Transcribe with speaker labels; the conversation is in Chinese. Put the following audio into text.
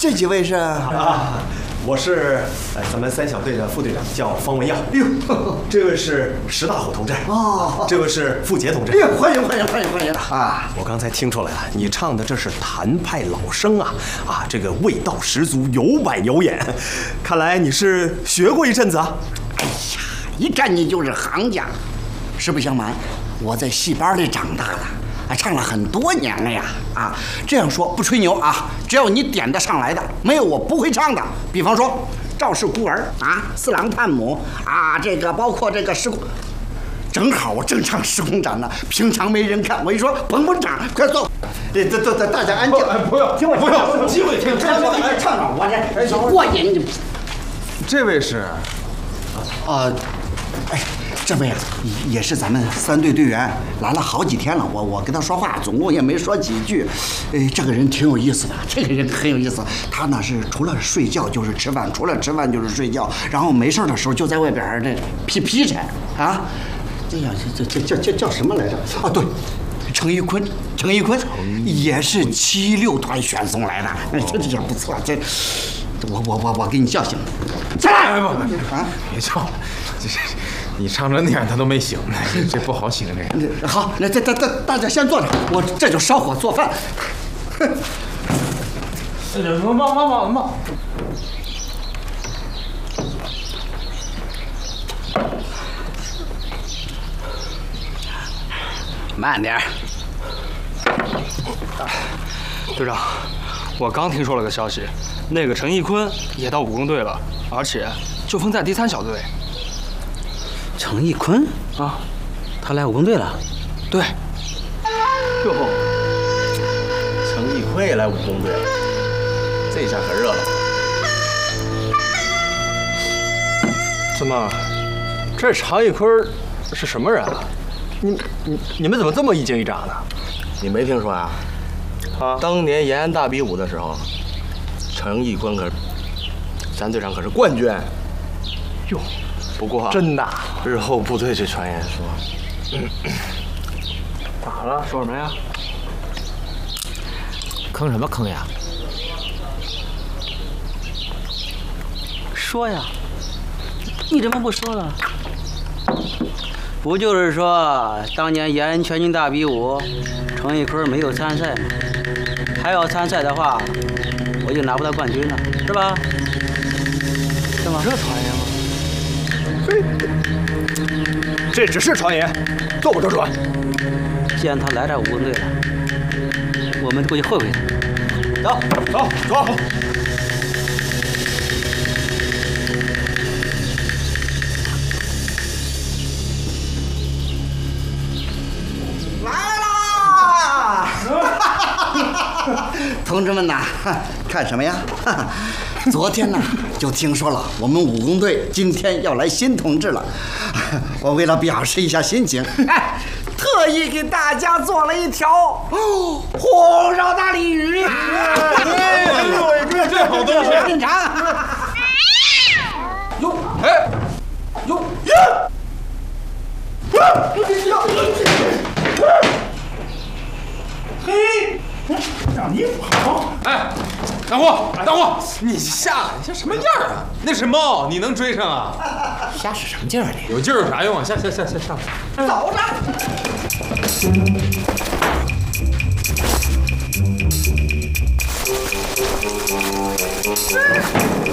Speaker 1: 这几位是
Speaker 2: 啊，我是咱们三小队的副队长，叫方文耀。哎呦，这位是石大虎同志。哦，这位是傅杰同志。
Speaker 1: 哎呦，欢迎啊！
Speaker 2: 我刚才听出来了，你唱的这是谭派老生啊！这个味道十足，有板有眼。看来你是学过一阵子啊。
Speaker 1: 哎呀，一看你就是行家。实不相瞒，我在戏班里长大的。唱了很多年了呀！这样说不吹牛啊，只要你点得上来的，没有我不会唱的。比方说《赵氏孤儿》四郎探母》这个包括这个时空，正好我正唱时空斩呢，平常没人看，我一说捧场，快坐。大家安静，
Speaker 2: 不要，
Speaker 1: 听我唱，机会听，唱我这过瘾。
Speaker 2: 这位是
Speaker 1: 这位也是咱们3队队员，来了好几天了。我跟他说话，总共也没说几句。这个人挺有意思的，这个人很有意思。他呢是除了睡觉就是吃饭，除了吃饭就是睡觉，然后没事的时候就在外边这劈柴这样这叫什么来着？对，程一坤也是76团选送来的，这不错。我给你叫醒，起来！
Speaker 3: 别叫了，你唱成那样他都没醒，这不好醒这。
Speaker 1: 好，那大家先坐着，我这就烧火做饭。
Speaker 3: 忙。
Speaker 1: 慢点。
Speaker 4: 队长，我刚听说了个消息，那个陈义坤也到武工队了，而且就封在第3小队。
Speaker 1: 程义坤他来武工队了。对。
Speaker 3: 哟，程义坤也来武工队了，这下可热了。
Speaker 4: 怎么，这常义坤是什么人啊？你们怎么这么一惊一乍的？
Speaker 3: 你没听说呀？当年延安大比武的时候，程义坤咱队长可是冠军。
Speaker 4: 哟。
Speaker 3: 不过
Speaker 4: 真的，
Speaker 3: 日后部队这传言说，
Speaker 4: 咋了？说什么呀？
Speaker 5: 坑什么坑呀？说呀！你怎么不说了？不就是说当年延安全军大比武，程义坤没有参赛吗？还要参赛的话，我就拿不到冠军了，是吧？是吗？
Speaker 4: 这传言吗？这只是传言，做不得准。
Speaker 5: 既然他来这武工队了，我们过去会会他。
Speaker 4: 走。
Speaker 1: 来啦！同志们呐，看什么呀？昨天呢，就听说了我们武工队今天要来新同志了。我为了表示一下心情，特意给大家做了一条红烧大鲤鱼。
Speaker 3: 这好东西！
Speaker 1: 品尝。哟，
Speaker 3: 嘿，让你跑！哎，大货，你下什么样啊？那是猫，你能追上啊？
Speaker 5: 瞎使什么劲儿你？
Speaker 3: 有劲儿有啥用啊？下！
Speaker 1: 走着。